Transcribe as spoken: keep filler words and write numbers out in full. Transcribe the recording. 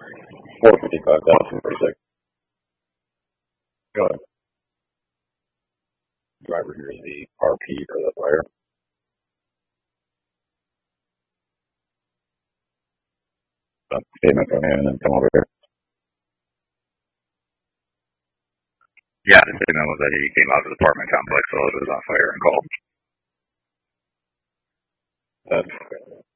four fifty-five thousand thirty-six. Go ahead. Driver here is the R P for the fire. Uh, statement from him and then come over here. Yeah, the statement was that he came out of the apartment complex while it was on fire and called. That's